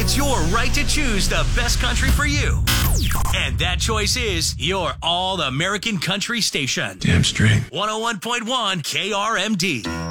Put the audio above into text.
It's your right to choose the best country for you. And that choice is your All American Country station. Damn straight. 101.1 KRMD.